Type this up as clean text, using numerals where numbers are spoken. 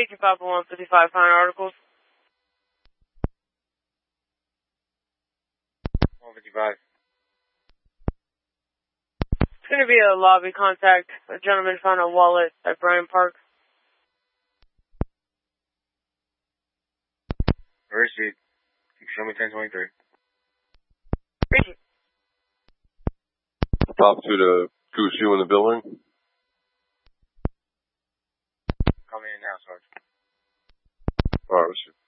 take your 50155 fine articles. 155. It's going to be a lobby contact. A gentleman found a wallet at Bryant Park. Receipt. Show me 1023. Receipt. Talk to the Goose U in the building. Call me in now, Sarge. Alright, receipt.